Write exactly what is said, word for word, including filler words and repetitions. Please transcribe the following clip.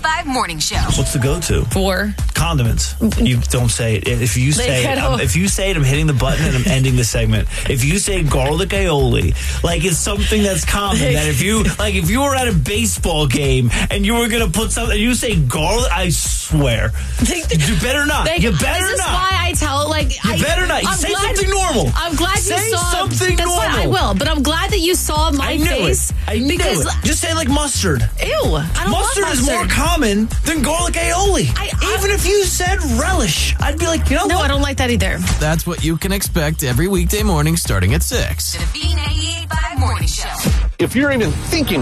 five Morning Show. What's the go-to? Four. Condiments. You don't say it. If you say it, I'm, if you say it, I'm hitting the button and I'm ending the segment. If you say garlic aioli, like it's something that's common. That if you like, if you were at a baseball game and you were gonna put something, you say garlic, I swear, you better not. They, you better this not. Is why I tell like you I, better not. You I'm say glad, something normal. I'm glad say you saw something that's normal. What I will, but I'm glad that you saw my I knew face. It. I knew because it. Just say like mustard. Ew, I don't mustard, mustard is more common than garlic aioli. I, I, Even if you said relish, I'd be like, you know no, what? I don't like that either. That's what you can expect every weekday morning starting at six. The B ninety-eight point five Morning Show. If you're even thinking